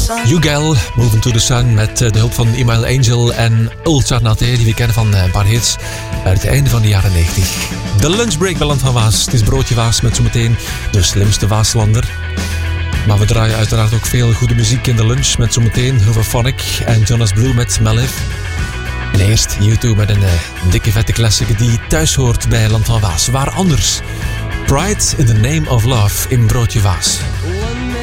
Ugel, Moving to the Sun met de hulp van Email Angel en Ultra Naté, die we kennen van een paar hits uit het einde van de jaren 90. De lunchbreak bij Land van Waas. Het is Broodje Waas met zometeen de slimste Waaslander. Maar we draaien uiteraard ook veel goede muziek in de lunch met zometeen Hooverphonic en Jonas Blue met Melif. En eerst U2 met een dikke vette klassieker die thuis hoort bij Land van Waas. Waar anders? Pride in the Name of Love in Broodje Waas.